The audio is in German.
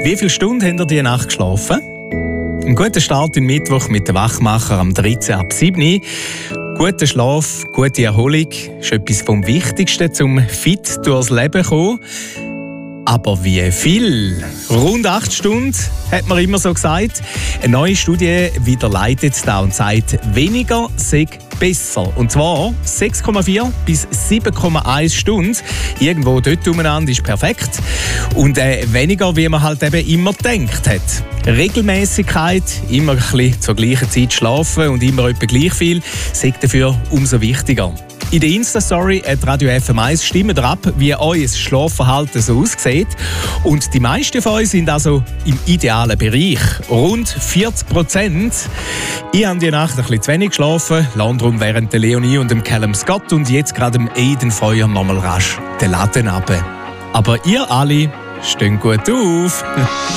Wie viele Stunden habt ihr diese Nacht geschlafen? Ein guter Start in Mittwoch mit dem Wachmacher am 13 ab 7. Guter Schlaf, gute Erholung ist etwas vom Wichtigsten, um fit durchs Leben zu kommen. Aber wie viel? Rund 8 Stunden, hat man immer so gesagt. Eine neue Studie widerleitet da und sagt, weniger sei besser. Und zwar 6,4 bis 7,1 Stunden. Irgendwo dort umeinander ist perfekt. Und weniger, wie man halt eben immer gedacht hat. Regelmäßigkeit, immer ein bisschen zur gleichen Zeit schlafen und immer etwa gleich viel, sei dafür umso wichtiger. In der Insta-Story @Radio FM1 stimmt ab, wie euer Schlafverhalten so aussieht. Und die meisten von euch sind also im idealen Bereich. Rund 40%. Ich habe die Nacht ein bisschen zu wenig geschlafen, lande darum während der Leonie und dem Callum Scott und jetzt gerade dem Aiden Feuer nochmal rasch den Laden runter. Aber ihr alle steht gut auf.